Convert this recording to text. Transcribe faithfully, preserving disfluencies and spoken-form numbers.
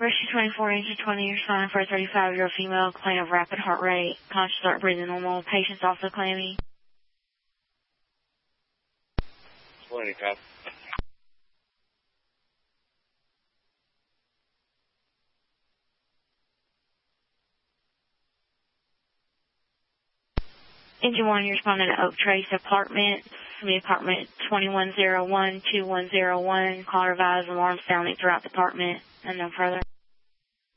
Rescue twenty-four, engine twenty, you're responding for a thirty-five-year-old female, complaint of rapid heart rate, conscious heart breathing normal, patient's also claiming. twenty, copy. Engine one, you're responding to Oak Trace Apartments, the apartment twenty-one oh one, two one oh one, caller advised alarm sounding throughout the apartment, and no further.